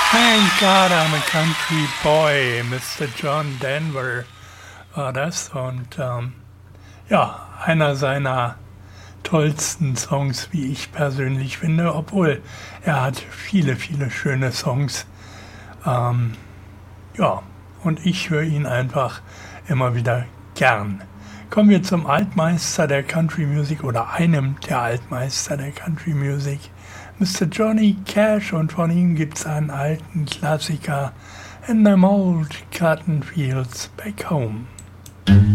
Thank God I'm a Country Boy, Mr. John Denver war das. Und ja, einer seiner tollsten Songs, wie ich persönlich finde, obwohl er hat viele, viele schöne Songs. Ja, und ich höre ihn einfach immer wieder gern. Kommen wir zum Altmeister der Country Music oder einem der Altmeister der Country Music, Mr. Johnny Cash, und von ihm gibt es einen alten Klassiker, In them old cotton fields back home.